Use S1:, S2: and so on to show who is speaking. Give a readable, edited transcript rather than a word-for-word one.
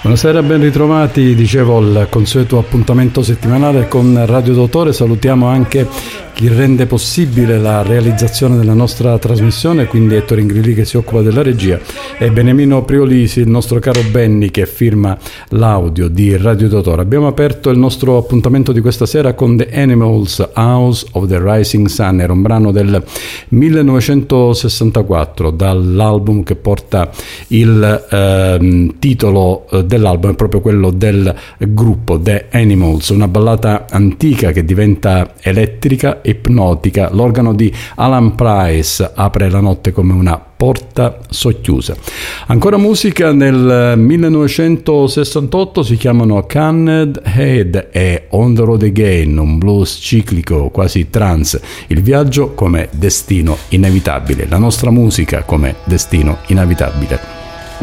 S1: Buonasera, ben ritrovati, dicevo, al consueto appuntamento settimanale con Radio Dottore. Salutiamo anche chi rende possibile la realizzazione della nostra trasmissione, quindi Ettore Ingrilli che si occupa della regia e Beniamino Priolisi, il nostro caro Benny, che firma l'audio di Radio Dottore. Abbiamo aperto il nostro appuntamento di questa sera con The Animals, House of the Rising Sun. Era un brano del 1964 dall'album che porta il titolo dell'album, è proprio quello del gruppo The Animals, una ballata antica che diventa elettrica, ipnotica. L'organo di Alan Price apre la notte come una porta socchiusa. Ancora musica nel 1968, si chiamano Canned Head e On the Road Again, un blues ciclico quasi trance. Il viaggio come destino inevitabile, la nostra musica come destino inevitabile.